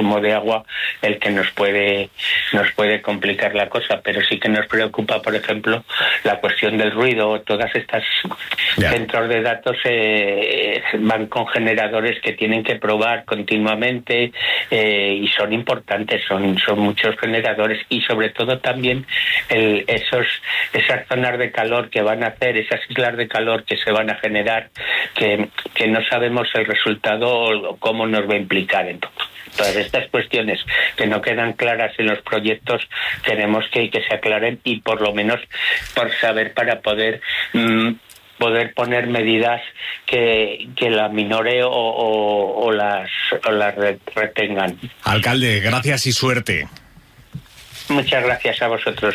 consumo de agua el que nos puede complicar la cosa, pero sí que nos preocupa, por ejemplo, la cuestión del ruido. Todas estas centros de datos van con generadores que tienen que probar continuamente y son importantes, son muchos generadores, y sobre todo también esas zonas de calor que van a hacer, esas islas de calor que se van a generar, que no sabemos el resultado o cómo nos va a implicar en todo. Todas estas cuestiones que no quedan claras en los proyectos queremos que se aclaren, y por lo menos por saber, para poder poner medidas que la minore o las retengan. Alcalde, gracias y suerte. Muchas gracias a vosotros.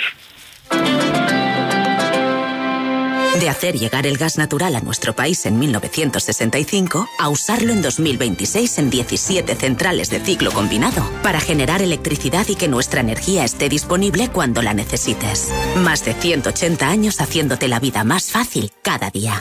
De hacer llegar el gas natural a nuestro país en 1965 a usarlo en 2026 en 17 centrales de ciclo combinado para generar electricidad y que nuestra energía esté disponible cuando la necesites. Más de 180 años haciéndote la vida más fácil cada día.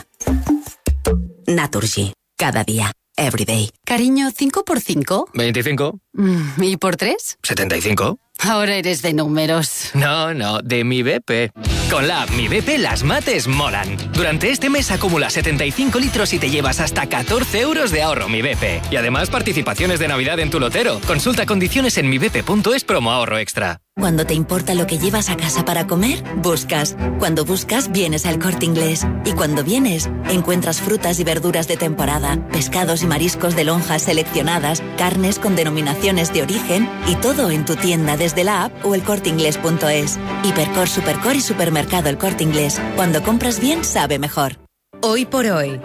Naturgy. Cada día. Everyday. Cariño, ¿5 por 5? 25. ¿Y por 3? 75. Ahora eres de números. No, de Mi BP. Con la app Mi BP las mates molan. Durante este mes acumula 75 litros y te llevas hasta 14 euros de ahorro Mi BP. Y además participaciones de Navidad en tu lotero. Consulta condiciones en mibp.es promo ahorro extra. Cuando te importa lo que llevas a casa para comer, buscas. Cuando buscas, vienes al Corte Inglés. Y cuando vienes, encuentras frutas y verduras de temporada, pescados y mariscos de lonjas seleccionadas, carnes con denominaciones de origen y todo en tu tienda desde la app o elcorteinglés.es. Hipercor, Supercor y Supermercado El Corte Inglés. Cuando compras bien, sabe mejor. Hoy por hoy,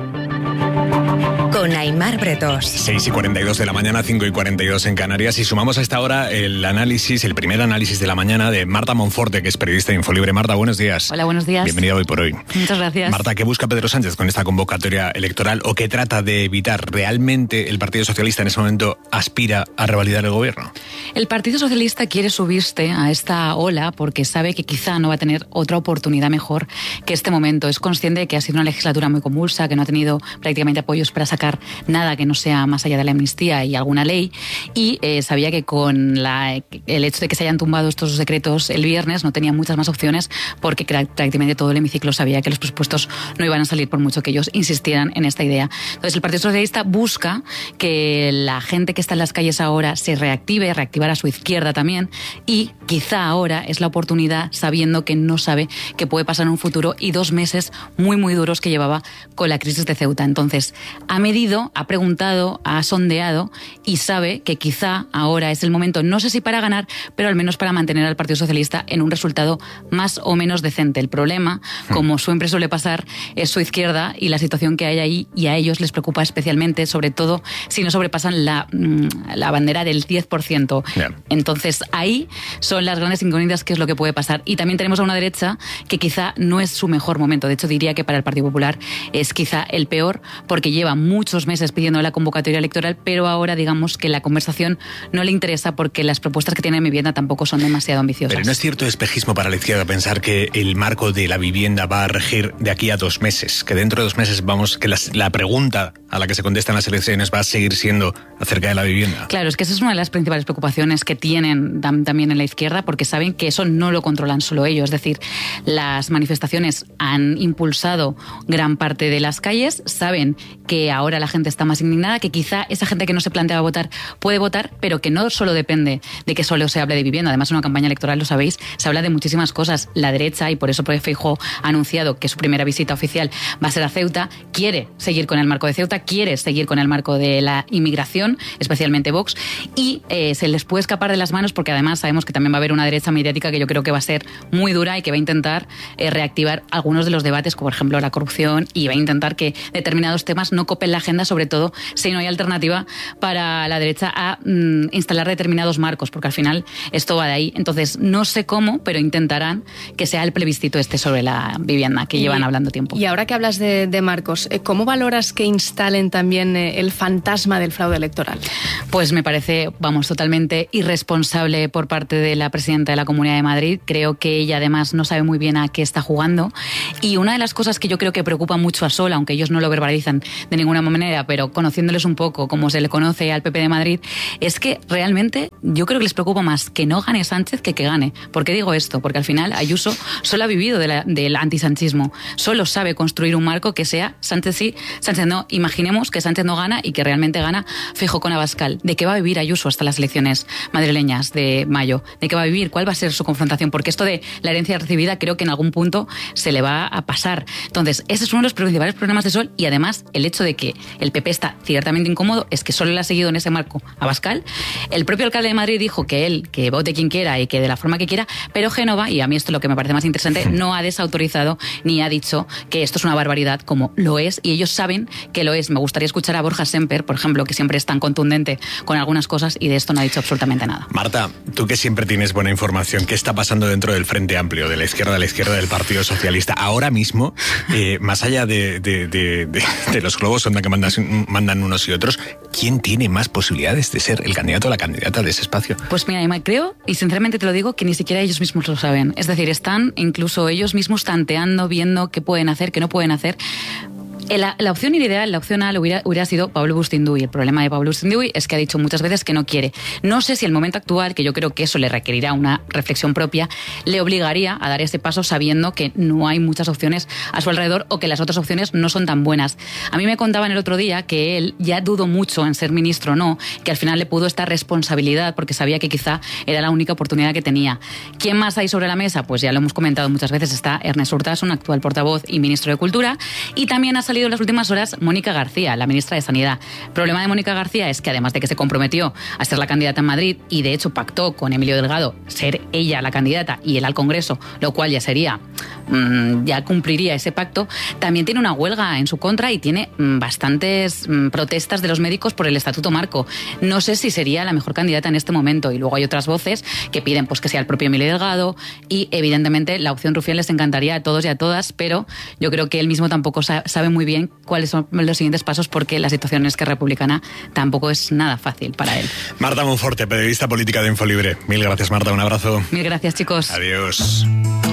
con Aimar Bretos. 6:42 de la mañana, 5:42 en Canarias, y sumamos a esta hora el primer análisis de la mañana de Marta Monforte, que es periodista de Infolibre. Marta, buenos días. Hola, buenos días. Bienvenida Hoy por Hoy. Muchas gracias. Marta, ¿qué busca Pedro Sánchez con esta convocatoria electoral, o qué trata de evitar? ¿Realmente el Partido Socialista en ese momento aspira a revalidar el gobierno? El Partido Socialista quiere subirse a esta ola porque sabe que quizá no va a tener otra oportunidad mejor que este momento. Es consciente de que ha sido una legislatura muy convulsa, que no ha tenido prácticamente apoyos para sacar nada que no sea más allá de la amnistía y alguna ley, y sabía que con el hecho de que se hayan tumbado estos decretos el viernes no tenía muchas más opciones, porque prácticamente todo el hemiciclo sabía que los presupuestos no iban a salir por mucho que ellos insistieran en esta idea. Entonces el Partido Socialista busca que la gente que está en las calles ahora se reactivar a su izquierda también, y quizá ahora es la oportunidad, sabiendo que no sabe qué puede pasar en un futuro y 2 meses muy muy duros que llevaba con la crisis de Ceuta. Entonces ha medido, ha preguntado, ha sondeado y sabe que quizá ahora es el momento, no sé si para ganar, pero al menos para mantener al Partido Socialista en un resultado más o menos decente. El problema, como siempre suele pasar, es su izquierda y la situación que hay ahí, y a ellos les preocupa especialmente, sobre todo si no sobrepasan la bandera del 10%. Yeah. Entonces ahí son las grandes incógnitas, qué es lo que puede pasar. Y también tenemos a una derecha que quizá no es su mejor momento. De hecho, diría que para el Partido Popular es quizá el peor, porque lleva muchos meses pidiendo la convocatoria electoral, pero ahora digamos que la conversación no le interesa porque las propuestas que tiene en vivienda tampoco son demasiado ambiciosas. Pero no es cierto espejismo para la izquierda pensar que el marco de la vivienda va a regir de aquí a 2 meses, que dentro de 2 meses que la pregunta a la que se contestan las elecciones va a seguir siendo acerca de la vivienda. Claro, es que esa es una de las principales preocupaciones que tienen también en la izquierda, porque saben que eso no lo controlan solo ellos. Es decir, las manifestaciones han impulsado gran parte de las calles, saben que ahora la gente está más indignada, que quizá esa gente que no se planteaba votar puede votar, pero que no solo depende de que solo se hable de vivienda. Además, en una campaña electoral, lo sabéis, se habla de muchísimas cosas. La derecha, y por eso Feijóo ha anunciado que su primera visita oficial va a ser a Ceuta, quiere seguir con el marco de Ceuta, quiere seguir con el marco de la inmigración, especialmente Vox, y se les puede escapar de las manos, porque además sabemos que también va a haber una derecha mediática que yo creo que va a ser muy dura y que va a intentar reactivar algunos de los debates, como por ejemplo la corrupción, y va a intentar que determinados temas no copen la agenda, sobre todo si no hay alternativa para la derecha a instalar determinados marcos, porque al final esto va de ahí. Entonces no sé cómo, pero intentarán que sea el plebiscito sobre la vivienda, que llevan hablando tiempo. Y ahora que hablas de marcos, ¿cómo valoras que instalen también el fantasma del fraude electoral? Pues me parece, totalmente irresponsable por parte de la presidenta de la Comunidad de Madrid. Creo que ella además no sabe muy bien a qué está jugando. Y una de las cosas que yo creo que preocupa mucho a Sol, aunque ellos no lo verbalizan de ninguna manera, pero conociéndoles un poco como se le conoce al PP de Madrid, es que realmente yo creo que les preocupa más que no gane Sánchez que gane. ¿Por qué digo esto? Porque al final Ayuso solo ha vivido del antisanchismo. Solo sabe construir un marco que sea Sánchez sí, Sánchez no. Imaginemos que Sánchez no gana y que realmente gana Feijóo con Abascal. ¿De qué va a vivir Ayuso hasta las elecciones madrileñas de mayo? ¿De qué va a vivir? ¿Cuál va a ser su confrontación? Porque esto de la herencia recibida creo que en algún punto se le va a pasar. Entonces, ese es uno de los principales problemas de Sol, y además el hecho de que el PP está ciertamente incómodo es que solo le ha seguido en ese marco Abascal. El propio alcalde de Madrid dijo que vote quien quiera y que de la forma que quiera, pero Génova, y a mí esto es lo que me parece más interesante, no ha desautorizado ni ha dicho que esto es una barbaridad, como lo es, y ellos saben que lo es. Me gustaría escuchar a Borja Semper, por ejemplo, que siempre es tan contundente con algunas cosas, y de esto no ha dicho absolutamente nada. Marta, tú que siempre tienes buena información, ¿qué está pasando dentro del Frente Amplio, de la izquierda del Partido Socialista? Ahora mismo, más allá de los globos sonda que mandan unos y otros, ¿quién tiene más posibilidades de ser el candidato o la candidata de ese espacio? Pues mira, creo, y sinceramente te lo digo, que ni siquiera ellos mismos lo saben. Es decir, están incluso ellos mismos tanteando, viendo qué pueden hacer, qué no pueden hacer. La opción ideal, la opción A hubiera sido Pablo Bustinduy. El problema de Pablo Bustinduy es que ha dicho muchas veces que no quiere. No sé si el momento actual, que yo creo que eso le requerirá una reflexión propia, le obligaría a dar ese paso sabiendo que no hay muchas opciones a su alrededor o que las otras opciones no son tan buenas. A mí me contaban el otro día que él ya dudó mucho en ser ministro o no, que al final le pudo esta responsabilidad porque sabía que quizá era la única oportunidad que tenía. ¿Quién más hay sobre la mesa? Pues ya lo hemos comentado muchas veces, está Ernest Urtasun, actual portavoz y ministro de Cultura, y también ha salido en las últimas horas Mónica García, la ministra de Sanidad. El problema de Mónica García es que además de que se comprometió a ser la candidata en Madrid y de hecho pactó con Emilio Delgado ser ella la candidata y él al Congreso, lo cual ya sería, ya cumpliría ese pacto, también tiene una huelga en su contra y tiene bastantes protestas de los médicos por el Estatuto Marco. No sé si sería la mejor candidata en este momento, y luego hay otras voces que piden pues que sea el propio Emilio Delgado, y evidentemente la opción Rufián les encantaría a todos y a todas, pero yo creo que él mismo tampoco sabe muy bien cuáles son los siguientes pasos, porque la situación es que republicana tampoco es nada fácil para él. Marta Monforte, periodista política de Infolibre. Mil gracias, Marta, un abrazo. Mil gracias, chicos. Adiós.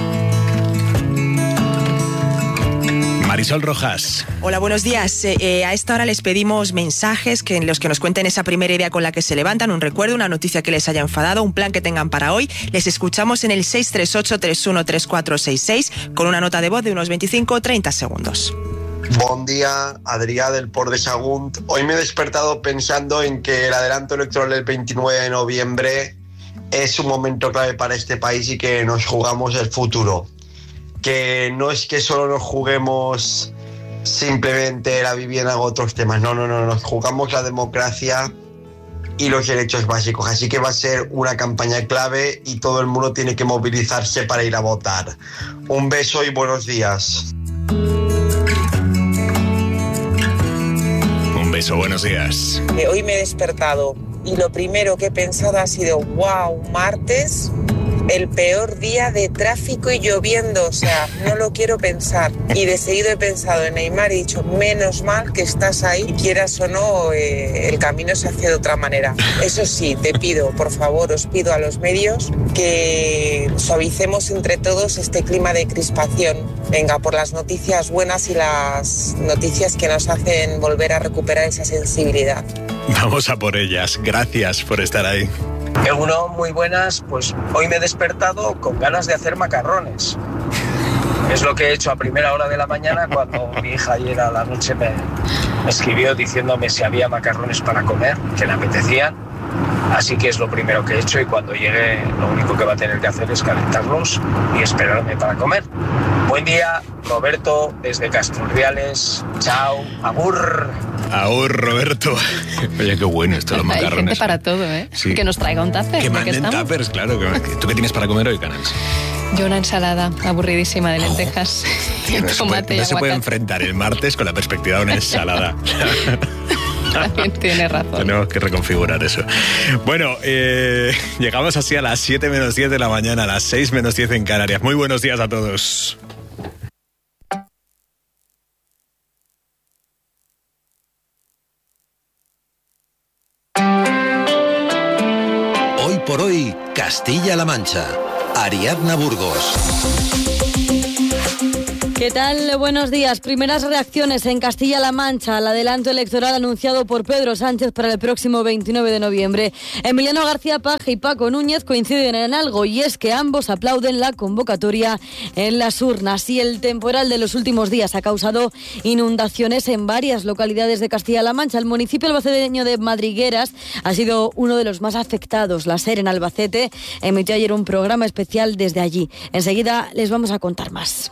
Marisol Rojas. Hola, buenos días. A esta hora les pedimos mensajes en los que nos cuenten esa primera idea con la que se levantan, un recuerdo, una noticia que les haya enfadado, un plan que tengan para hoy. Les escuchamos en el 638-313466 con una nota de voz de unos 25 o 30 segundos. Bon día, Adrià del Port de Sagunt. Hoy me he despertado pensando en que el adelanto electoral del 29 de noviembre es un momento clave para este país y que nos jugamos el futuro. Que no es que solo nos juguemos simplemente la vivienda u otros temas, no, nos jugamos la democracia y los derechos básicos, así que va a ser una campaña clave y todo el mundo tiene que movilizarse para ir a votar. Un beso y buenos días. Un beso, buenos días. Hoy me he despertado y lo primero que he pensado ha sido, wow, martes, el peor día de tráfico y lloviendo, o sea, no lo quiero pensar. Y de seguido he pensado en Neymar y he dicho, menos mal que estás ahí, y quieras o no, el camino se hace de otra manera. Eso sí, te pido, por favor, os pido a los medios que suavicemos entre todos este clima de crispación. Venga, por las noticias buenas y las noticias que nos hacen volver a recuperar esa sensibilidad. Vamos a por ellas. Gracias por estar ahí. Uno, muy buenas, pues hoy me he despertado con ganas de hacer macarrones. Es lo que he hecho a primera hora de la mañana cuando mi hija ayer a la noche me escribió diciéndome si había macarrones para comer, que le apetecían. Así que es lo primero que he hecho y cuando llegue lo único que va a tener que hacer es calentarlos y esperarme para comer. Buen día, Roberto, desde Castrurdiales. Chao, agur. Agur, Roberto. Oye, qué bueno esto, los macarrones. Hay gente para todo, ¿eh? Sí. Que nos traiga un tupper. Que manden tuppers, claro. ¿Tú qué tienes para comer hoy, Canals? Yo una ensalada aburridísima de lentejas. Tío, no se puede enfrentar el martes con la perspectiva de una ensalada. También tiene razón. Tenemos que reconfigurar eso. Bueno, llegamos así a las 7 menos 10 de la mañana, a las 6 menos 10 en Canarias. Muy buenos días a todos. por hoy, Castilla-La Mancha. Ariadna Burgos. ¿Qué tal? Buenos días. Primeras reacciones en Castilla-La Mancha al adelanto electoral anunciado por Pedro Sánchez para el próximo 29 de noviembre. Emiliano García Paje y Paco Núñez coinciden en algo, y es que ambos aplauden la convocatoria en las urnas. Y el temporal de los últimos días ha causado inundaciones en varias localidades de Castilla-La Mancha. El municipio albaceteño de Madrigueras ha sido uno de los más afectados. La SER en Albacete emitió ayer un programa especial desde allí. Enseguida les vamos a contar más.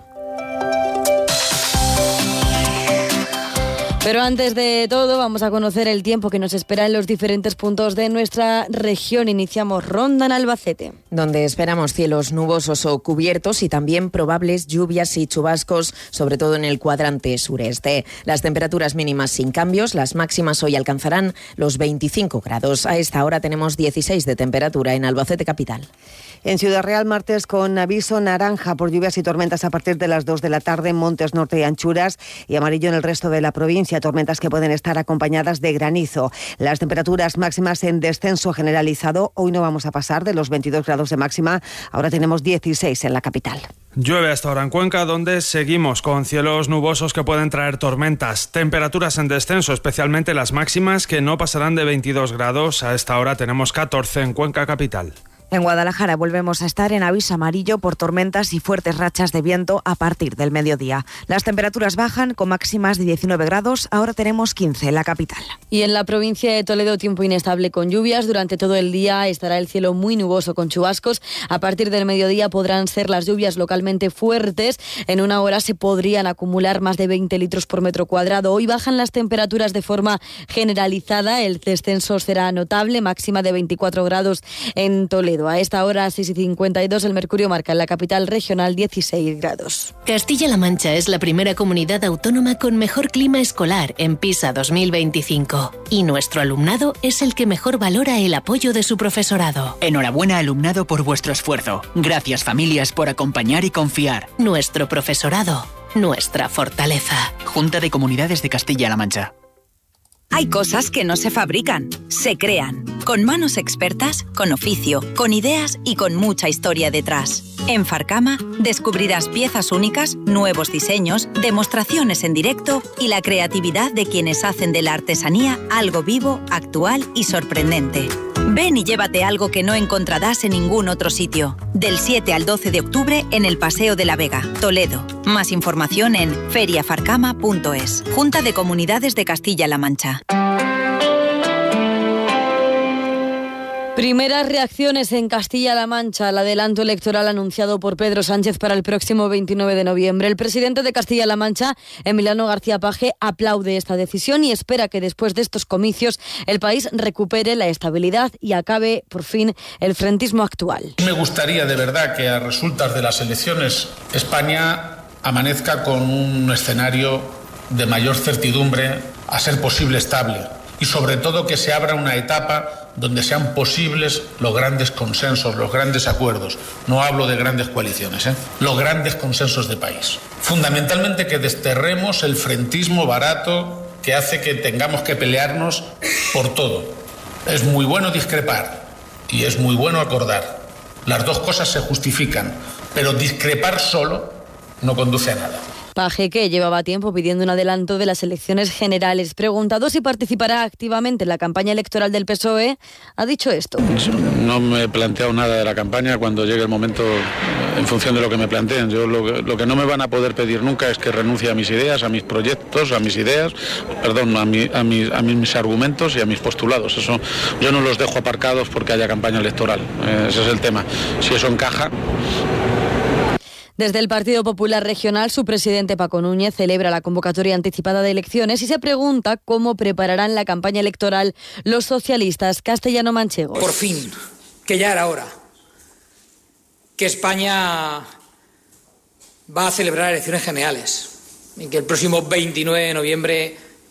Pero antes de todo, vamos a conocer el tiempo que nos espera en los diferentes puntos de nuestra región. Iniciamos ronda en Albacete, donde esperamos cielos nubosos o cubiertos y también probables lluvias y chubascos, sobre todo en el cuadrante sureste. Las temperaturas mínimas sin cambios, las máximas hoy alcanzarán los 25 grados. A esta hora tenemos 16 de temperatura en Albacete capital. En Ciudad Real, martes con aviso naranja por lluvias y tormentas a partir de las 2 de la tarde en Montes Norte y Anchuras, y amarillo en el resto de la provincia, tormentas que pueden estar acompañadas de granizo. Las temperaturas máximas en descenso generalizado. Hoy no vamos a pasar de los 22 grados de máxima, ahora tenemos 16 en la capital. Llueve hasta ahora en Cuenca, donde seguimos con cielos nubosos que pueden traer tormentas. Temperaturas en descenso, especialmente las máximas, que no pasarán de 22 grados. A esta hora tenemos 14 en Cuenca capital. En Guadalajara volvemos a estar en aviso amarillo por tormentas y fuertes rachas de viento a partir del mediodía. Las temperaturas bajan con máximas de 19 grados, ahora tenemos 15 en la capital. Y en la provincia de Toledo, tiempo inestable con lluvias. Durante todo el día estará el cielo muy nuboso con chubascos. A partir del mediodía podrán ser las lluvias localmente fuertes. En una hora se podrían acumular más de 20 litros por metro cuadrado. Hoy bajan las temperaturas de forma generalizada. El descenso será notable, máxima de 24 grados en Toledo. A esta hora, 6:52, el mercurio marca en la capital regional 16 grados. Castilla-La Mancha es la primera comunidad autónoma con mejor clima escolar en PISA 2025. Y nuestro alumnado es el que mejor valora el apoyo de su profesorado. Enhorabuena, alumnado, por vuestro esfuerzo. Gracias, familias, por acompañar y confiar. Nuestro profesorado, nuestra fortaleza. Junta de Comunidades de Castilla-La Mancha. Hay cosas que no se fabrican, se crean, con manos expertas, con oficio, con ideas y con mucha historia detrás. En Farcama descubrirás piezas únicas, nuevos diseños, demostraciones en directo y la creatividad de quienes hacen de la artesanía algo vivo, actual y sorprendente. Ven y llévate algo que no encontrarás en ningún otro sitio. Del 7 al 12 de octubre en el Paseo de la Vega, Toledo. Más información en feriafarcama.es. Junta de Comunidades de Castilla-La Mancha. Primeras reacciones en Castilla-La Mancha al adelanto electoral anunciado por Pedro Sánchez para el próximo 29 de noviembre. El presidente de Castilla-La Mancha, Emiliano García Paje, aplaude esta decisión y espera que después de estos comicios el país recupere la estabilidad y acabe por fin el frentismo actual. Me gustaría de verdad que a resultas de las elecciones España amanezca con un escenario de mayor certidumbre, a ser posible estable, y sobre todo que se abra una etapa donde sean posibles los grandes consensos, los grandes acuerdos. No hablo de grandes coaliciones, los grandes consensos de país. Fundamentalmente que desterremos el frentismo barato que hace que tengamos que pelearnos por todo. Es muy bueno discrepar y es muy bueno acordar. Las dos cosas se justifican, pero discrepar solo no conduce a nada. Paje, que llevaba tiempo pidiendo un adelanto de las elecciones generales. Preguntado si participará activamente en la campaña electoral del PSOE, ha dicho esto. No me he planteado nada de la campaña. Cuando llegue el momento, en función de lo que me planteen. Yo lo que no me van a poder pedir nunca es que renuncie a mis ideas, a mis proyectos, a mis ideas, perdón, a mis argumentos y a mis postulados. Eso yo no los dejo aparcados porque haya campaña electoral. Ese es el tema. Si eso encaja. Desde el Partido Popular Regional, su presidente Paco Núñez celebra la convocatoria anticipada de elecciones y se pregunta cómo prepararán la campaña electoral los socialistas castellano-manchegos. Por fin, que ya era hora, que España va a celebrar elecciones generales y que el próximo 29 de noviembre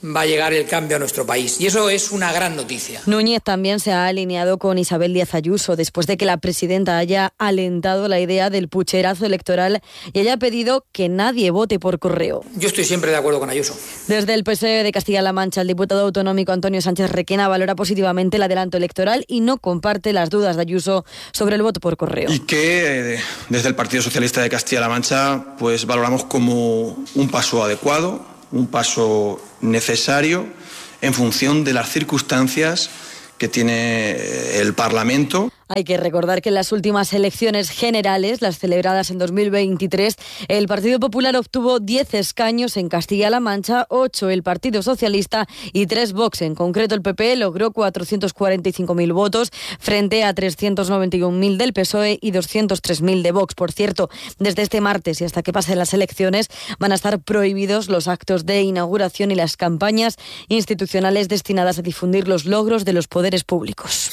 va a llegar el cambio a nuestro país. Y eso es una gran noticia. Núñez también se ha alineado con Isabel Díaz Ayuso después de que la presidenta haya alentado la idea del pucherazo electoral y haya pedido que nadie vote por correo. Yo estoy siempre de acuerdo con Ayuso. Desde el PSOE de Castilla-La Mancha, el diputado autonómico Antonio Sánchez Requena valora positivamente el adelanto electoral y no comparte las dudas de Ayuso sobre el voto por correo. Y que desde el Partido Socialista de Castilla-La Mancha pues valoramos como un paso adecuado, un paso necesario en función de las circunstancias que tiene el Parlamento. Hay que recordar que en las últimas elecciones generales, las celebradas en 2023, el Partido Popular obtuvo 10 escaños en Castilla-La Mancha, 8 el Partido Socialista y 3 Vox. En concreto, el PP logró 445.000 votos frente a 391.000 del PSOE y 203.000 de Vox. Por cierto, desde este martes y hasta que pasen las elecciones van a estar prohibidos los actos de inauguración y las campañas institucionales destinadas a difundir los logros de los poderes públicos.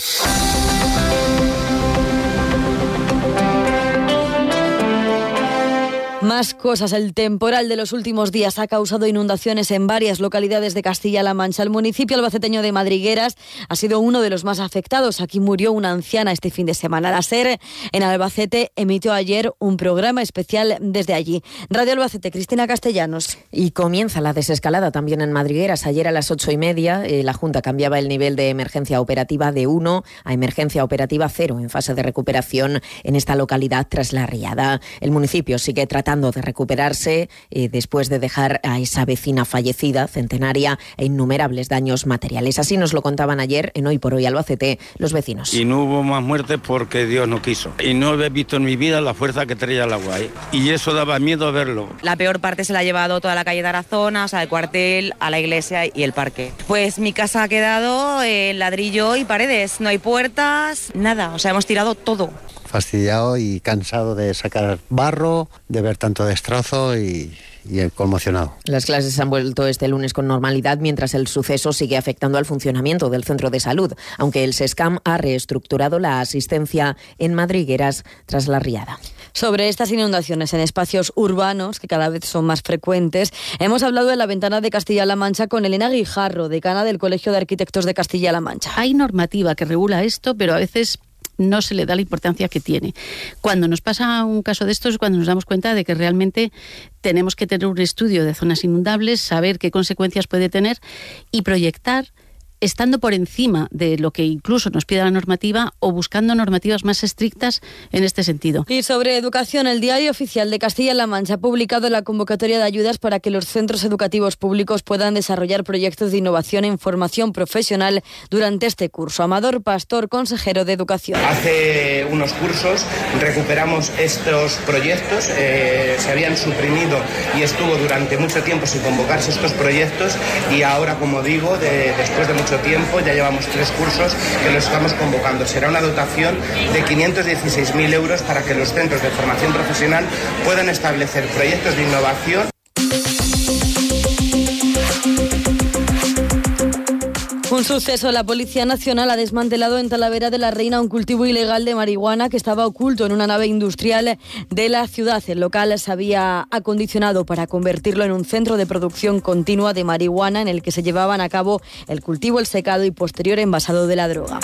Más cosas. El temporal de los últimos días ha causado inundaciones en varias localidades de Castilla-La Mancha. El municipio albaceteño de Madrigueras ha sido uno de los más afectados. Aquí murió una anciana este fin de semana. La SER en Albacete emitió ayer un programa especial desde allí. Radio Albacete, Cristina Castellanos. Y comienza la desescalada también en Madrigueras. Ayer a las 8:30 la Junta cambiaba el nivel de emergencia operativa de 1 a emergencia operativa 0 en fase de recuperación en esta localidad tras la riada. El municipio sigue tratando de recuperarse después de dejar a esa vecina fallecida, centenaria, e innumerables daños materiales. Así nos lo contaban ayer en Hoy por Hoy Albacete los vecinos. Y no hubo más muertes porque Dios no quiso. Y no he visto en mi vida la fuerza que traía el agua. Y eso daba miedo verlo. La peor parte se la ha llevado toda la calle de Tarazona, o sea, el cuartel, a la iglesia y el parque. Pues mi casa ha quedado en ladrillo y paredes. No hay puertas, nada. O sea, hemos tirado todo. Fastidiado y cansado de sacar barro, de ver tanto destrozo y conmocionado. Las clases han vuelto este lunes con normalidad mientras el suceso sigue afectando al funcionamiento del centro de salud, aunque el SESCAM ha reestructurado la asistencia en Madrigueras tras la riada. Sobre estas inundaciones en espacios urbanos, que cada vez son más frecuentes, hemos hablado en La Ventana de Castilla-La Mancha con Elena Guijarro, decana del Colegio de Arquitectos de Castilla-La Mancha. Hay normativa que regula esto, pero a veces no se le da la importancia que tiene. Cuando nos pasa un caso de estos es cuando nos damos cuenta de que realmente tenemos que tener un estudio de zonas inundables, saber qué consecuencias puede tener y proyectar estando por encima de lo que incluso nos pide la normativa o buscando normativas más estrictas en este sentido. Y sobre educación, el Diario Oficial de Castilla-La Mancha ha publicado la convocatoria de ayudas para que los centros educativos públicos puedan desarrollar proyectos de innovación en formación profesional durante este curso. Amador Pastor, consejero de Educación. Hace unos cursos recuperamos estos proyectos, se habían suprimido y estuvo durante mucho tiempo sin convocarse estos proyectos y ahora, como digo, después de mucho tiempo, ya llevamos 3 cursos que los estamos convocando. Será una dotación de 516.000 euros para que los centros de formación profesional puedan establecer proyectos de innovación. Un suceso. La Policía Nacional ha desmantelado en Talavera de la Reina un cultivo ilegal de marihuana que estaba oculto en una nave industrial de la ciudad. El local se había acondicionado para convertirlo en un centro de producción continua de marihuana en el que se llevaban a cabo el cultivo, el secado y posterior envasado de la droga.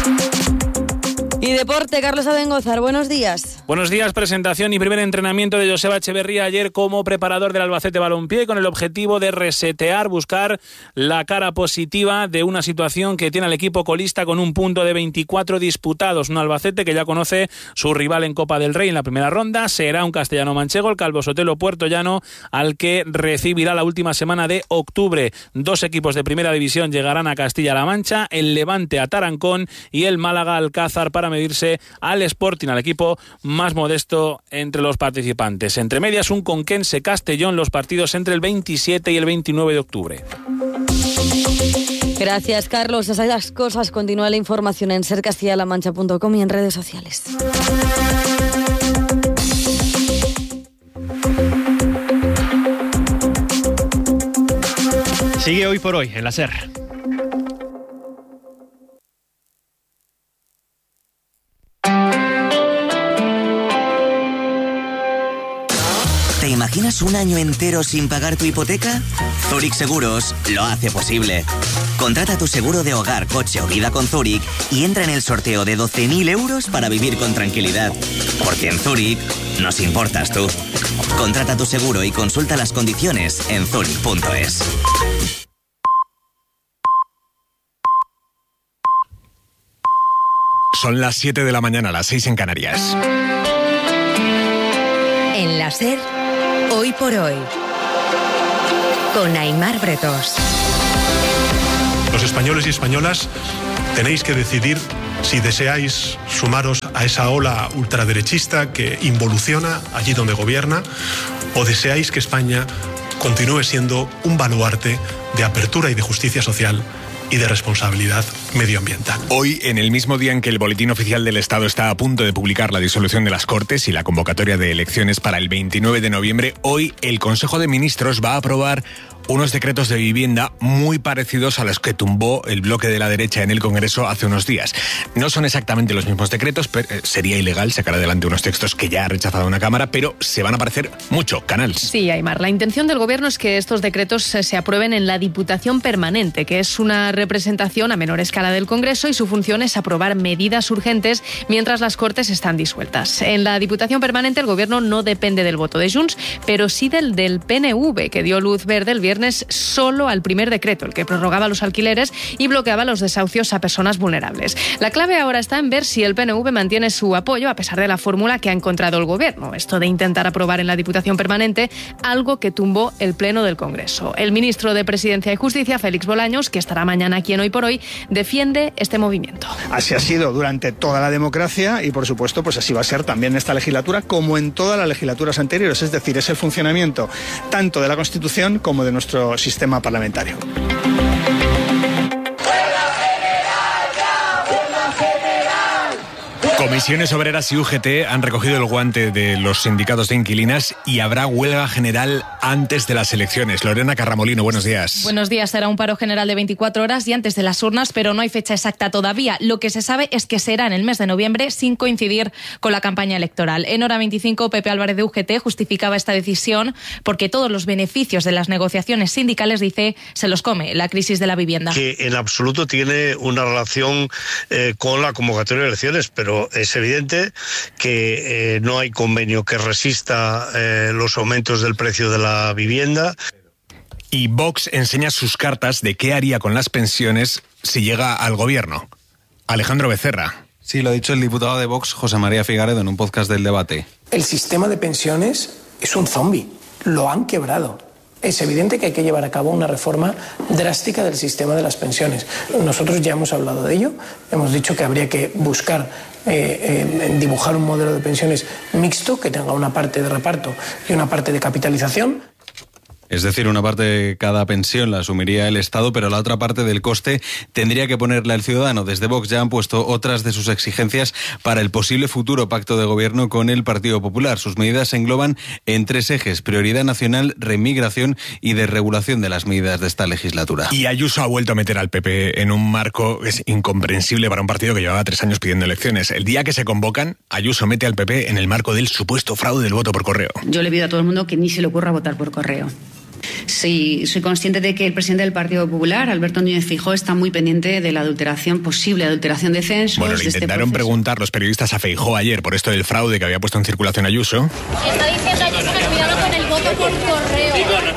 Y deporte, Carlos Abengozar, buenos días. Buenos días, presentación y primer entrenamiento de Joseba Echeverría ayer como preparador del Albacete Balompié con el objetivo de resetear, buscar la cara positiva de una situación que tiene al equipo colista con un punto de 24 disputados. Un Albacete que ya conoce su rival en Copa del Rey en la primera ronda, será un castellano manchego, el Calvo Sotelo Puertollano, al que recibirá la última semana de octubre. 2 equipos de primera división llegarán a Castilla-La Mancha, el Levante a Tarancón y el Málaga Alcázar para medirse al Sporting, al equipo más modesto entre los participantes. Entre medias, un Conquense Castellón, los partidos entre el 27 y el 29 de octubre. Gracias, Carlos. Esas cosas. Continúa la información en sercastillalamancha.com y en redes sociales. Sigue Hoy por Hoy en la SER. imaginas un año entero sin pagar tu hipoteca? Zurich Seguros lo hace posible. Contrata tu seguro de hogar, coche o vida con Zurich y entra en el sorteo de 12.000 euros para vivir con tranquilidad. Porque en Zurich nos importas tú. Contrata tu seguro y consulta las condiciones en zurich.es. Son las 7 de la mañana, las 6 en Canarias. En la SER, Hoy por Hoy, con Aimar Bretos. Los españoles y españolas tenéis que decidir si deseáis sumaros a esa ola ultraderechista que involuciona allí donde gobierna, o deseáis que España continúe siendo un baluarte de apertura y de justicia social y de responsabilidad medioambiental. Hoy, en el mismo día en que el Boletín Oficial del Estado está a punto de publicar la disolución de las Cortes y la convocatoria de elecciones para el 29 de noviembre, hoy el Consejo de Ministros va a aprobar unos decretos de vivienda muy parecidos a los que tumbó el bloque de la derecha en el Congreso hace unos días. No son exactamente los mismos decretos, pero sería ilegal sacar adelante unos textos que ya ha rechazado una Cámara, pero se van a parecer mucho. Canals. Sí, Aimar, la intención del Gobierno es que estos decretos se aprueben en la Diputación Permanente, que es una representación a menor escala del Congreso, y su función es aprobar medidas urgentes mientras las Cortes están disueltas. En la Diputación Permanente el Gobierno no depende del voto de Junts, pero sí del PNV, que dio luz verde el viernes solo al primer decreto, el que prorrogaba los alquileres y bloqueaba los desahucios a personas vulnerables. La clave ahora está en ver si el PNV mantiene su apoyo a pesar de la fórmula que ha encontrado el Gobierno, esto de intentar aprobar en la Diputación Permanente algo que tumbó el Pleno del Congreso. El ministro de Presidencia y Justicia, Félix Bolaños, que estará mañana aquí en Hoy por Hoy, defiende este movimiento. Así ha sido durante toda la democracia y, por supuesto, pues así va a ser también en esta legislatura como en todas las legislaturas anteriores. Es decir, es el funcionamiento tanto de la Constitución como de nuestro sistema parlamentario. Comisiones Obreras y UGT han recogido el guante de los sindicatos de inquilinas y habrá huelga general antes de las elecciones. Lorena Carramolino, buenos días. Buenos días. Será un paro general de 24 horas y antes de las urnas, pero no hay fecha exacta todavía. Lo que se sabe es que será en el mes de noviembre, sin coincidir con la campaña electoral. En Hora 25, Pepe Álvarez de UGT justificaba esta decisión porque todos los beneficios de las negociaciones sindicales, dice, se los come la crisis de la vivienda. Que en absoluto tiene una relación con la convocatoria de elecciones, pero es evidente que no hay convenio que resista los aumentos del precio de la vivienda. Y Vox enseña sus cartas de qué haría con las pensiones si llega al gobierno. Alejandro Becerra. Sí, lo ha dicho el diputado de Vox, José María Figaredo, en un podcast del Debate. El sistema de pensiones es un zombi. Lo han quebrado. Es evidente que hay que llevar a cabo una reforma drástica del sistema de las pensiones. Nosotros ya hemos hablado de ello, hemos dicho que habría que buscar dibujar un modelo de pensiones mixto que tenga una parte de reparto y una parte de capitalización. Es decir, una parte de cada pensión la asumiría el Estado, pero la otra parte del coste tendría que ponerla el ciudadano. Desde Vox ya han puesto otras de sus exigencias para el posible futuro pacto de gobierno con el Partido Popular. Sus medidas se engloban en 3 ejes: prioridad nacional, remigración y desregulación de las medidas de esta legislatura. Y Ayuso ha vuelto a meter al PP en un marco que es incomprensible para un partido que llevaba 3 años pidiendo elecciones. El día que se convocan, Ayuso mete al PP en el marco del supuesto fraude del voto por correo. Yo le pido a todo el mundo que ni se le ocurra votar por correo. Sí, soy consciente de que el presidente del Partido Popular, Alberto Núñez Feijóo, está muy pendiente de la adulteración, posible adulteración de censos. Bueno, le intentaron preguntar los periodistas a Feijóo ayer por esto del fraude que había puesto en circulación Ayuso. Está diciendo Ayuso que cuidado con el voto por correo.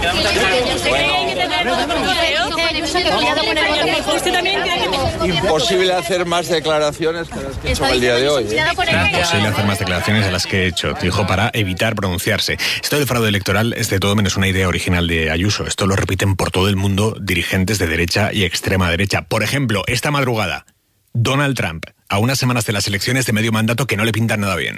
Imposible hacer más declaraciones que las que he hecho el día de hoy. Imposible hacer más declaraciones de las que he hecho, dijo, para evitar pronunciarse. Esto del fraude electoral es de todo menos una idea original de Ayuso. Esto lo repiten por todo el mundo dirigentes de derecha y extrema derecha. Por ejemplo, esta madrugada, Donald Trump, a unas semanas de las elecciones de medio mandato que no le pintan nada bien.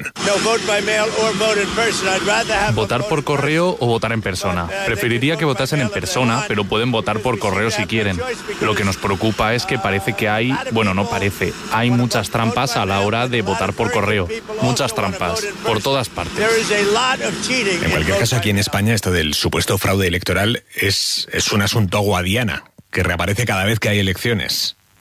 Votar por correo o votar en persona. Preferiría que votasen en persona, pero pueden votar por correo si quieren. Lo que nos preocupa es que parece que hay, bueno, no parece, hay muchas trampas a la hora de votar por correo. Muchas trampas, por todas partes. En cualquier caso, aquí en España esto del supuesto fraude electoral es un asunto guadiana, que reaparece cada vez que hay elecciones.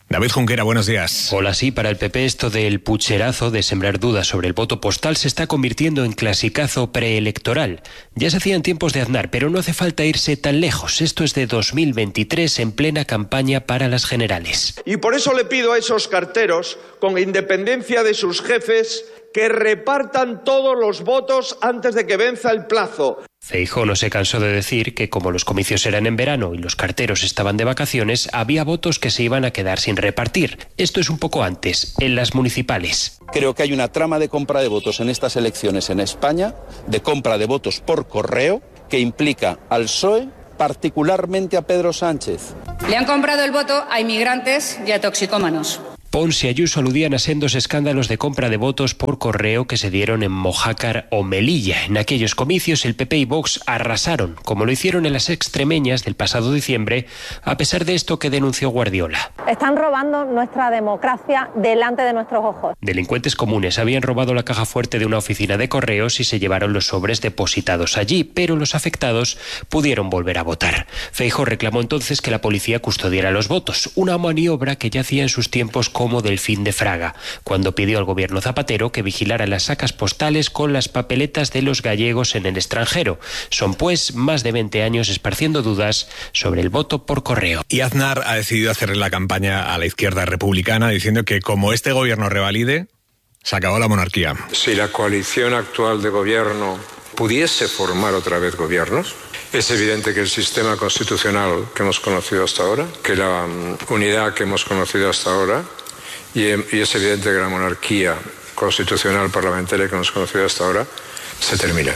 David Junquera, buenos días. Hola, sí, para el PP esto del pucherazo de sembrar dudas sobre el voto postal se está convirtiendo en clasicazo preelectoral. Ya se hacía en tiempos de Aznar, pero no hace falta irse tan lejos. Esto es de 2023 en plena campaña para las generales. Y por eso le pido a esos carteros, con independencia de sus jefes, que repartan todos los votos antes de que venza el plazo. Feijóo no se cansó de decir que como los comicios eran en verano y los carteros estaban de vacaciones, había votos que se iban a quedar sin repartir. Esto es un poco antes, en las municipales. Creo que hay una trama de compra de votos en estas elecciones en España, de compra de votos por correo, que implica al PSOE, particularmente a Pedro Sánchez. Le han comprado el voto a inmigrantes y a toxicómanos. Pons y Ayuso aludían a sendos escándalos de compra de votos por correo que se dieron en Mojácar o Melilla. En aquellos comicios el PP y Vox arrasaron, como lo hicieron en las extremeñas del pasado diciembre, a pesar de esto que denunció Guardiola. Están robando nuestra democracia delante de nuestros ojos. Delincuentes comunes habían robado la caja fuerte de una oficina de correos y se llevaron los sobres depositados allí, pero los afectados pudieron volver a votar. Feijóo reclamó entonces que la policía custodiara los votos, una maniobra que ya hacía en sus tiempos como Delfín de Fraga, cuando pidió al gobierno Zapatero que vigilara las sacas postales con las papeletas de los gallegos en el extranjero. Son pues más de 20 años esparciendo dudas sobre el voto por correo. Y Aznar ha decidido hacerle la campaña a la izquierda republicana diciendo que como este gobierno revalide, se acabó la monarquía. Si la coalición actual de gobierno pudiese formar otra vez gobiernos, es evidente que el sistema constitucional que hemos conocido hasta ahora, que la unidad que hemos conocido hasta ahora, y es evidente que la monarquía constitucional parlamentaria que hemos conocido hasta ahora, se terminan.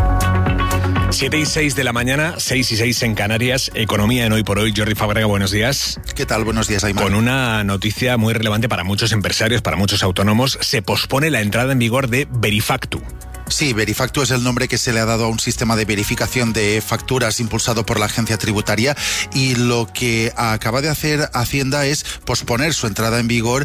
7:06 de la mañana, 6:06 en Canarias, economía en Hoy por Hoy. Jordi Fábrega, buenos días. ¿Qué tal? Buenos días, Aymar. Con una noticia muy relevante para muchos empresarios, para muchos autónomos, se pospone la entrada en vigor de Verifactu. Sí, Verifactu es el nombre que se le ha dado a un sistema de verificación de facturas impulsado por la agencia tributaria, y lo que acaba de hacer Hacienda es posponer su entrada en vigor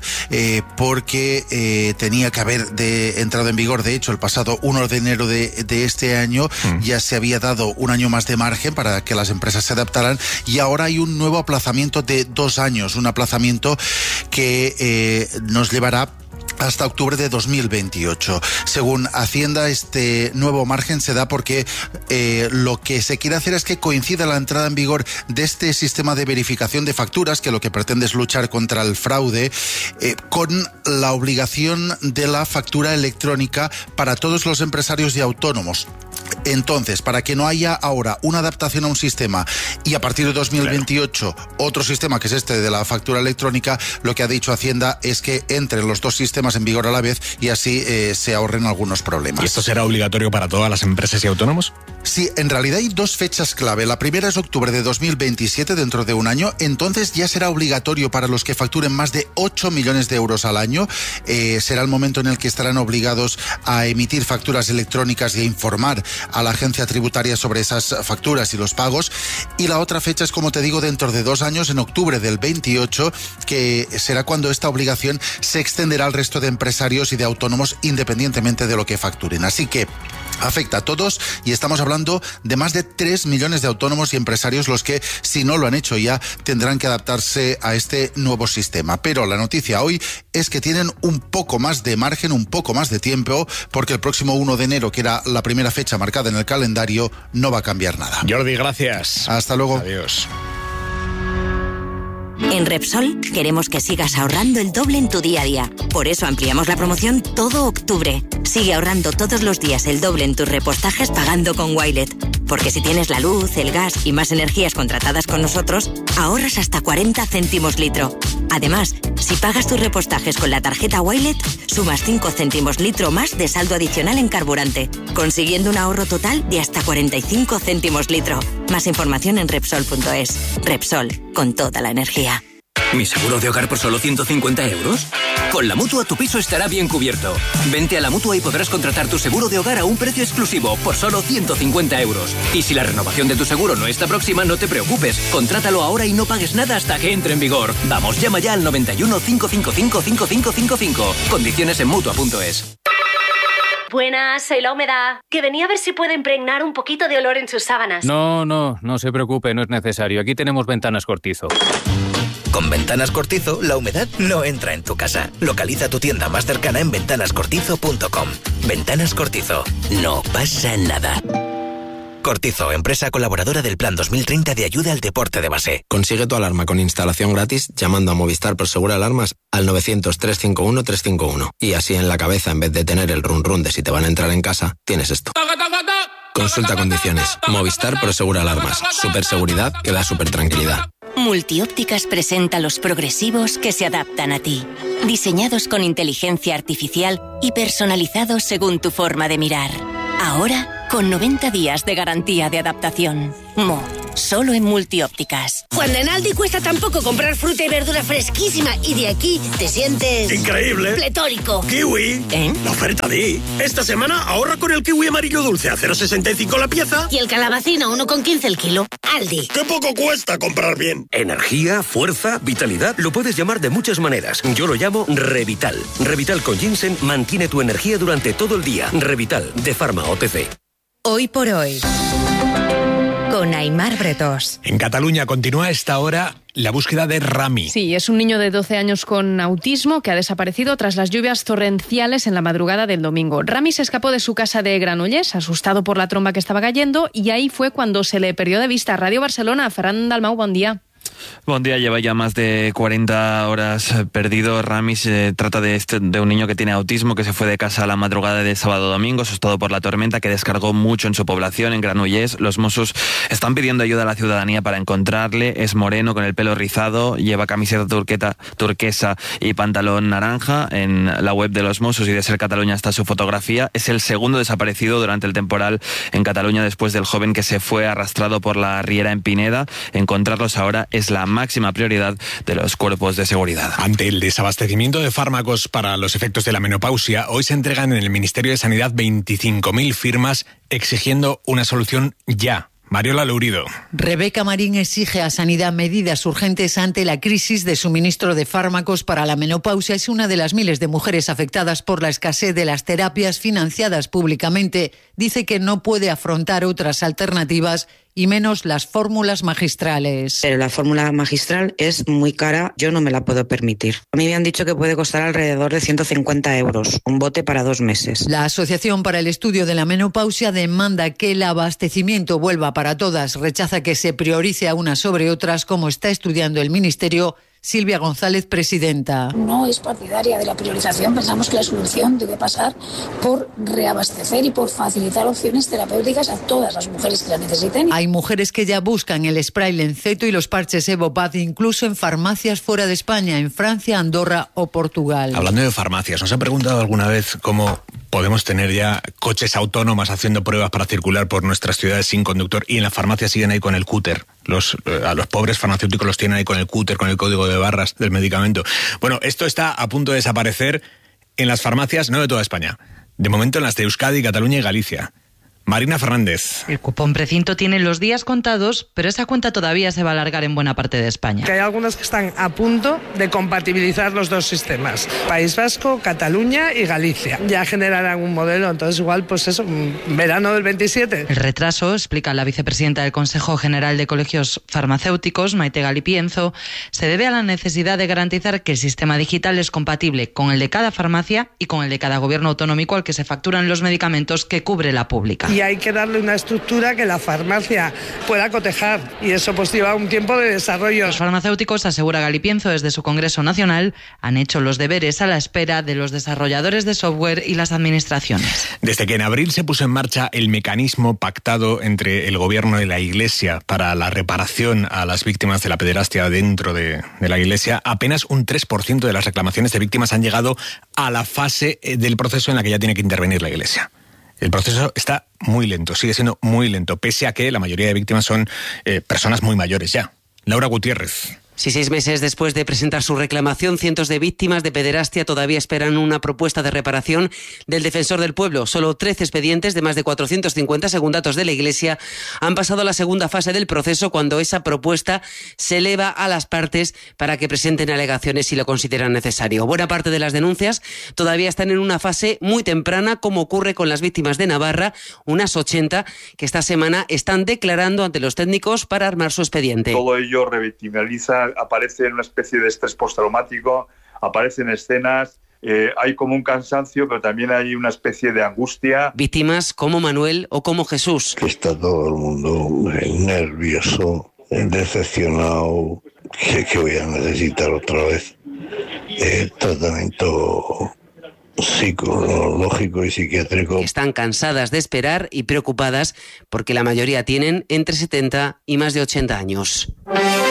porque tenía que haber entrado en vigor, de hecho, el pasado 1 de enero de este año. Ya se había dado un año más de margen para que las empresas se adaptaran, y ahora hay un nuevo aplazamiento de 2 años, un aplazamiento que nos llevará hasta octubre de 2028. Según Hacienda, este nuevo margen se da porque lo que se quiere hacer es que coincida la entrada en vigor de este sistema de verificación de facturas, que lo que pretende es luchar contra el fraude, con la obligación de la factura electrónica para todos los empresarios y autónomos. Entonces, para que no haya ahora una adaptación a un sistema y a partir de 2028 otro sistema, que es este de la factura electrónica, lo que ha dicho Hacienda es que entren los dos sistemas en vigor a la vez y así se ahorren algunos problemas. ¿Y esto será obligatorio para todas las empresas y autónomos? Sí, en realidad hay 2 fechas clave. La primera es octubre de 2027, dentro de un año. Entonces ya será obligatorio para los que facturen más de 8 millones de euros al año. Será el momento en el que estarán obligados a emitir facturas electrónicas y a informar a la agencia tributaria sobre esas facturas y los pagos. Y la otra fecha es, como te digo, dentro de 2 años, en octubre del 28, que será cuando esta obligación se extenderá al resto de empresarios y de autónomos independientemente de lo que facturen. Así que afecta a todos y estamos hablando de más de 3 millones de autónomos y empresarios los que, si no lo han hecho ya, tendrán que adaptarse a este nuevo sistema. Pero la noticia hoy es que tienen un poco más de margen, un poco más de tiempo, porque el próximo 1 de enero, que era la primera fecha marcada en el calendario, no va a cambiar nada. Jordi, gracias. Hasta luego. Adiós. En Repsol queremos que sigas ahorrando el doble en tu día a día. Por eso ampliamos la promoción todo octubre. Sigue ahorrando todos los días el doble en tus repostajes pagando con Wilet. Porque si tienes la luz, el gas y más energías contratadas con nosotros, ahorras hasta 40 céntimos litro. Además, si pagas tus repostajes con la tarjeta Wilet, sumas 5 céntimos litro más de saldo adicional en carburante, consiguiendo un ahorro total de hasta 45 céntimos litro. Más información en Repsol.es. Repsol, con toda la energía. ¿Mi seguro de hogar por solo 150 euros? Con la Mutua tu piso estará bien cubierto. Vente a la Mutua y podrás contratar tu seguro de hogar a un precio exclusivo por solo 150 euros. Y si la renovación de tu seguro no está próxima, no te preocupes. Contrátalo ahora y no pagues nada hasta que entre en vigor. Vamos, llama ya al 91 555 5555. Condiciones en Mutua.es. Buenas, soy la Humedad. Que venía a ver si puede impregnar un poquito de olor en sus sábanas. No se preocupe, no es necesario. Aquí tenemos Ventanas Cortizo. Con Ventanas Cortizo, la humedad no entra en tu casa. Localiza tu tienda más cercana en ventanascortizo.com. Ventanas Cortizo. No pasa nada. Cortizo, empresa colaboradora del Plan 2030 de ayuda al deporte de base. Consigue tu alarma con instalación gratis llamando a Movistar Prosegur Alarmas al 900-351-351. Y así en la cabeza, en vez de tener el run run de si te van a entrar en casa, tienes esto. Consulta condiciones. Movistar Prosegur Alarmas. Superseguridad que da super tranquilidad. Multiópticas presenta los progresivos que se adaptan a ti. Diseñados con inteligencia artificial y personalizados según tu forma de mirar. Ahora, con 90 días de garantía de adaptación. Solo en Multiópticas. Cuando en Aldi cuesta tan poco comprar fruta y verdura fresquísima y de aquí te sientes... ¡increíble! ¡Pletórico! ¡Kiwi! La oferta de... Esta semana ahorra con el kiwi amarillo dulce a 0,65 la pieza. Y el calabacín a 1,15 el kilo. Aldi. ¡Qué poco cuesta comprar bien! Energía, fuerza, vitalidad... Lo puedes llamar de muchas maneras. Yo lo llamo Revital. Revital con ginseng mantiene tu energía durante todo el día. Revital, de Pharma OTC. Hoy por hoy, con Aimar Bretós. En Cataluña continúa a esta hora la búsqueda de Rami. Sí, es un niño de 12 años con autismo que ha desaparecido tras las lluvias torrenciales en la madrugada del domingo. Rami se escapó de su casa de Granollers, asustado por la tromba que estaba cayendo, y ahí fue cuando se le perdió de vista. Radio Barcelona, Ferran Dalmau, buen día. Buen día, lleva ya más de 40 horas perdido. Rami se trata de un niño que tiene autismo, que se fue de casa a la madrugada de sábado domingo, asustado por la tormenta que descargó mucho en su población, en Granollers. Los Mossos están pidiendo ayuda a la ciudadanía para encontrarle. Es moreno, con el pelo rizado, lleva camiseta turquesa y pantalón naranja. En la web de los Mossos y de Ser Cataluña está su fotografía. Es el segundo desaparecido durante el temporal en Cataluña, después del joven que se fue arrastrado por la riera en Pineda. Encontrarlos ahora es la máxima prioridad de los cuerpos de seguridad. Ante el desabastecimiento de fármacos para los efectos de la menopausia, hoy se entregan en el Ministerio de Sanidad 25.000 firmas exigiendo una solución ya. Mariola Lourido. Rebeca Marín exige a Sanidad medidas urgentes ante la crisis de suministro de fármacos para la menopausia. Es una de las miles de mujeres afectadas por la escasez de las terapias financiadas públicamente. Dice que no puede afrontar otras alternativas y menos las fórmulas magistrales. Pero la fórmula magistral es muy cara, yo no me la puedo permitir. A mí me han dicho que puede costar alrededor de 150 euros, un bote para 2 meses. La Asociación para el Estudio de la Menopausia demanda que el abastecimiento vuelva para todas. Rechaza que se priorice a unas sobre otras, como está estudiando el Ministerio. Silvia González, presidenta. No es partidaria de la priorización. Pensamos que la solución debe pasar por reabastecer y por facilitar opciones terapéuticas a todas las mujeres que la necesiten. Hay mujeres que ya buscan el spray Lenceto y los parches Evopad, incluso en farmacias fuera de España, en Francia, Andorra o Portugal. Hablando de farmacias, ¿nos ha preguntado alguna vez cómo podemos tener ya coches autónomos haciendo pruebas para circular por nuestras ciudades sin conductor y en las farmacias siguen ahí con el cúter? A los pobres farmacéuticos los tienen ahí con el cúter, con el código de barras del medicamento. Bueno, esto está a punto de desaparecer en las farmacias, no de toda España. De momento en las de Euskadi, Cataluña y Galicia. Marina Fernández. El cupón precinto tiene los días contados, pero esa cuenta todavía se va a alargar en buena parte de España. Que hay algunas que están a punto de compatibilizar los dos sistemas. País Vasco, Cataluña y Galicia. Ya generarán un modelo, entonces igual, pues eso, verano del 27. El retraso, explica la vicepresidenta del Consejo General de Colegios Farmacéuticos, Maite Galipienzo, se debe a la necesidad de garantizar que el sistema digital es compatible con el de cada farmacia y con el de cada gobierno autonómico al que se facturan los medicamentos que cubre la pública. Y hay que darle una estructura que la farmacia pueda cotejar y eso pues lleva un tiempo de desarrollo. Los farmacéuticos, asegura Galipienzo desde su Congreso Nacional, han hecho los deberes a la espera de los desarrolladores de software y las administraciones. Desde que en abril se puso en marcha el mecanismo pactado entre el Gobierno y la Iglesia para la reparación a las víctimas de la pederastia dentro de la Iglesia, apenas un 3% de las reclamaciones de víctimas han llegado a la fase del proceso en la que ya tiene que intervenir la Iglesia. El proceso está muy lento, sigue siendo muy lento, pese a que la mayoría de víctimas son personas muy mayores ya. Laura Gutiérrez. Si 6 meses después de presentar su reclamación, cientos de víctimas de pederastia todavía esperan una propuesta de reparación del Defensor del Pueblo. Solo 13 expedientes de más de 450, según datos de la Iglesia, han pasado a la segunda fase del proceso cuando esa propuesta se eleva a las partes para que presenten alegaciones si lo consideran necesario. Buena parte de las denuncias todavía están en una fase muy temprana, como ocurre con las víctimas de Navarra, unas 80 que esta semana están declarando ante los técnicos para armar su expediente. Todo ello revictimaliza aparece una especie de estrés postraumático, aparecen escenas, hay como un cansancio, pero también hay una especie de angustia. Víctimas como Manuel o como Jesús. Que está todo el mundo nervioso, decepcionado, que voy a necesitar otra vez tratamiento psicológico y psiquiátrico. Están cansadas de esperar y preocupadas porque la mayoría tienen entre 70 y más de 80 años.